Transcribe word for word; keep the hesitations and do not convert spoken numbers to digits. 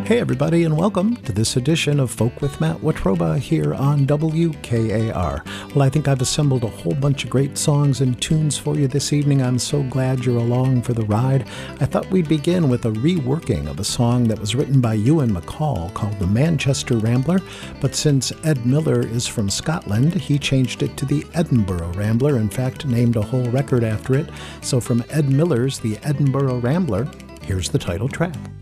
Hey everybody, and welcome to this edition of Folk with Matt Watroba here on W K A R. Well, I think I've assembled a whole bunch of great songs and tunes for you this evening. I'm so glad you're along for the ride. I thought we'd begin with a reworking of a song that was written by Ewan MacColl called The Manchester Rambler, but since Ed Miller is from Scotland, he changed it to the Edinburgh Rambler, in fact named a whole record after it. So from Ed Miller's The Edinburgh Rambler, here's the title track.